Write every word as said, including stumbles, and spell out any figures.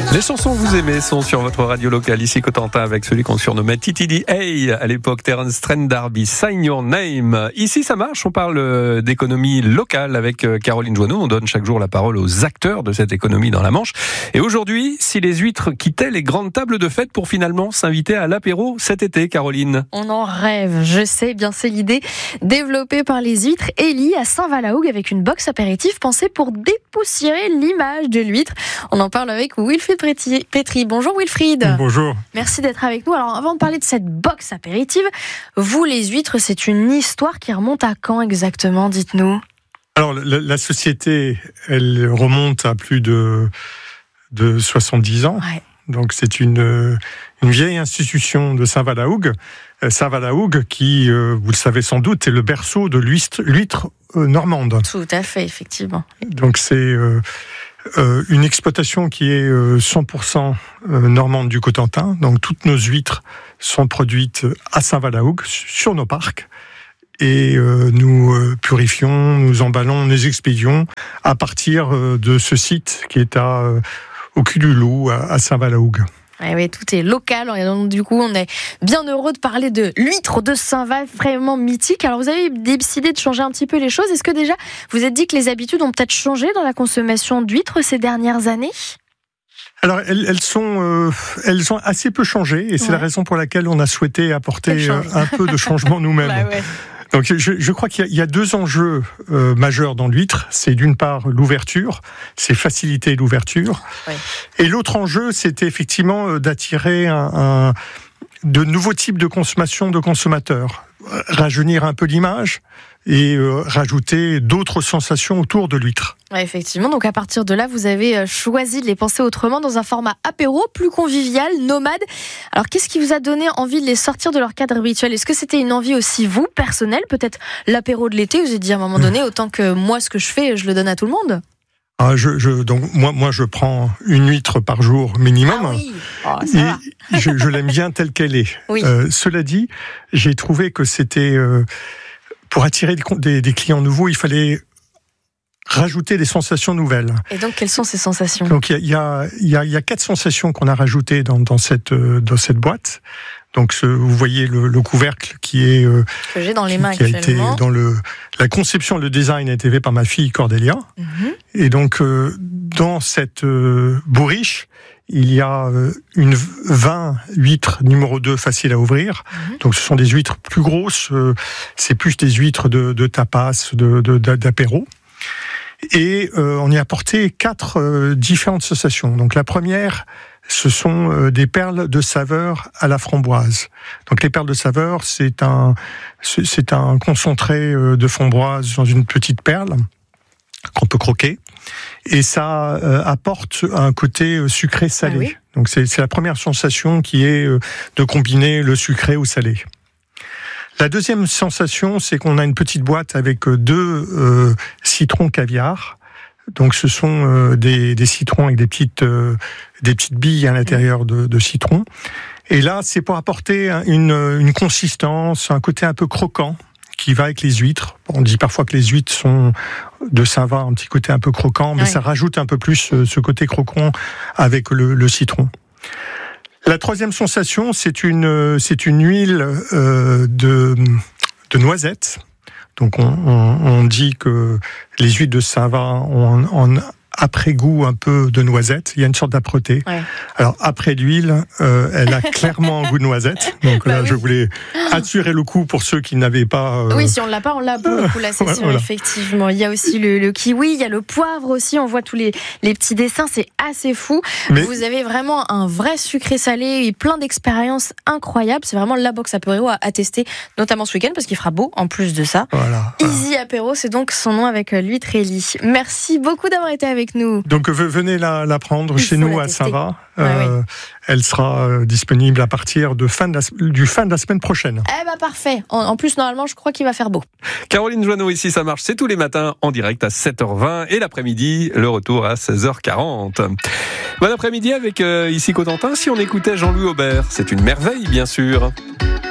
Les chansons que vous aimez sont sur votre radio locale, ici Cotentin, avec celui qu'on surnommait T T D A à l'époque, Terence Trent D'Arby, Sign Your Name. Ici ça marche, on parle d'économie locale avec Caroline Joanneau. On donne chaque jour la parole aux acteurs de cette économie dans la Manche. Et aujourd'hui, si les huîtres quittaient les grandes tables de fête pour finalement s'inviter à l'apéro cet été, Caroline. On en rêve, je sais, bien c'est l'idée développée par les huîtres Ellie à Saint-Valahougue avec une box apéritif pensée pour dépoussiérer l'image de l'huître. On en parle avec Wilfried Pétry. Bonjour Wilfried. Bonjour. Merci d'être avec nous. Alors avant de parler de cette box apéritive, vous les huîtres, c'est une histoire qui remonte à quand exactement, dites-nous? Alors la, la société, elle remonte à plus de, de soixante-dix ans. Ouais. Donc c'est une, une vieille institution de Saint-Valahougue. Saint-Valahougue qui, vous le savez sans doute, est le berceau de l'huître, l'huître normande. Tout à fait, effectivement. Donc c'est euh, euh, une exploitation qui est euh, cent pour cent normande du Cotentin. Donc toutes nos huîtres sont produites à Saint-Valahougue, sur nos parcs. Et euh, nous euh, purifions, nous emballons, nous expédions à partir euh, de ce site qui est à, euh, au cul du loup, à, à Saint-Valahougue. Oui, oui, tout est local. Et donc, du coup, on est bien heureux de parler de l'huître de Saint-Val, vraiment mythique. Alors, vous avez décidé de changer un petit peu les choses. Est-ce que déjà, vous êtes dit que les habitudes ont peut-être changé dans la consommation d'huîtres ces dernières années ? Alors, elles, elles sont, euh, elles ont assez peu changé, et c'est ouais. la raison pour laquelle on a souhaité apporter euh, un peu de changement nous-mêmes. Bah ouais. Donc, je, je crois qu'il y a, il y a deux enjeux euh, majeurs dans l'huître. C'est d'une part l'ouverture, c'est faciliter l'ouverture. Oui. Et l'autre enjeu, c'était effectivement euh, d'attirer un, un, de nouveaux types de consommation de consommateurs. Rajeunir un peu l'image et euh, rajouter d'autres sensations autour de l'huître. Ouais, effectivement, donc à partir de là, vous avez choisi de les penser autrement dans un format apéro, plus convivial, nomade. Alors qu'est-ce qui vous a donné envie de les sortir de leur cadre habituel ? Est-ce que c'était une envie aussi, vous, personnelle ? Peut-être l'apéro de l'été, vous avez dit à un moment donné, autant que moi, ce que je fais, je le donne à tout le monde ? Ah, je, je, donc moi, moi, je prends une huître par jour minimum. Ah oui. Oh, ça et va. je, je l'aime bien telle qu'elle est. Oui. Euh, cela dit, j'ai trouvé que c'était euh, pour attirer des, des clients nouveaux, il fallait rajouter des sensations nouvelles. Et donc, quelles sont ces sensations ? Donc, il y a, il y a, il y a quatre sensations qu'on a rajoutées dans, dans cette, dans cette boîte. Donc, ce, vous voyez le, le couvercle qui est euh, que j'ai dans les mains qui a actuellement. Été dans le la conception, le design a été fait par ma fille Cordélia. Mm-hmm. Et donc, euh, dans cette euh, bourriche, il y a euh, une vingt huîtres numéro deux faciles à ouvrir. Mm-hmm. Donc, ce sont des huîtres plus grosses. Euh, c'est plus des huîtres de, de tapas, de, de, d'apéro. Et euh, on y a apporté quatre euh, différentes sensations. Donc, la première, ce sont euh, des perles de saveur à la framboise. Donc les perles de saveur, c'est un c'est un concentré de framboise dans une petite perle qu'on peut croquer, et ça euh, apporte un côté sucré salé. Ah oui. Donc c'est c'est la première sensation qui est euh, de combiner le sucré au salé. La deuxième sensation, c'est qu'on a une petite boîte avec deux euh, citrons caviar. Donc, ce sont euh, des, des citrons avec des petites, euh, des petites billes à l'intérieur de, de citron. Et là, c'est pour apporter une, une consistance, un côté un peu croquant qui va avec les huîtres. On dit parfois que les huîtres sont de Saint-Va, un petit côté un peu croquant, mais oui. ça rajoute un peu plus euh, ce côté croquant avec le, le citron. La troisième sensation, c'est une, c'est une huile euh, de, de noisette. Donc on, on, on dit que les huîtres de Saint-Va ont un, un après-goût un peu de noisette. Il y a une sorte d'âpreté. Ouais. Alors après l'huile, euh, elle a clairement un goût de noisette. Donc bah là, oui. je voulais assurer le coup pour ceux qui n'avaient pas. Euh... Oui, si on l'a pas, on l'a pour le coup la session. Ouais, voilà. Effectivement, il y a aussi le, le kiwi, il y a le poivre aussi. On voit tous les, les petits dessins, c'est assez fou. Mais... vous avez vraiment un vrai sucré salé et plein d'expériences incroyables. C'est vraiment la box apéro à, à tester, notamment ce week-end parce qu'il fera beau en plus de ça. Voilà, voilà. Easy Apéro, c'est donc son nom avec l'huître Ellie. Merci beaucoup d'avoir été avec nous. Donc venez la, la prendre Il chez nous à Saint-Va. Ouais, euh, oui. Elle sera euh, disponible à partir de fin de la, du fin de la semaine prochaine. Eh ben parfait. En, en plus, normalement, je crois qu'il va faire beau. Caroline Joanneau, ici, ça marche. C'est tous les matins en direct à sept heures vingt et l'après-midi, le retour à seize heures quarante. Bon après-midi avec euh, ici Cotentin. Si on écoutait Jean-Louis Aubert, c'est une merveille, bien sûr.